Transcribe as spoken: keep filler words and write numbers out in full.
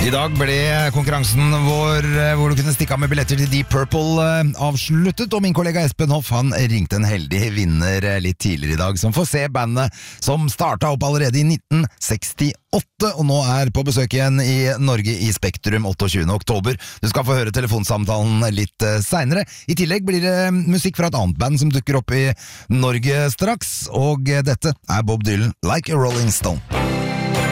I dag ble konkurransen vår hvor du kunne stikke av med billetter til Deep Purple avsluttet, og min kollega Espen Hoff han ringte en heldig vinner litt tidligere i dag, som får se bandet som startet opp allerede i nitten sekstiåtte, og nå er på besøk igjen i Norge i Spektrum otteogtyvende oktober. Du skal få høre telefonsamtalen litt senere. I tillegg blir det musikk fra et annet band som dukker opp i Norge straks, og dette er Bob Dylan, Like a Rolling Stone.